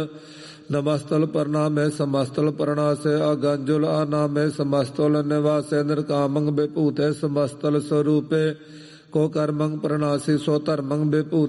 नमस्तल प्रणामे समस्तल प्रणासे अगंजुल अनामे समस्तल निवासे निर्कामं विभूते समस्तल स्वरूपे को कर्मं प्रणासी सो धर्मं विभूते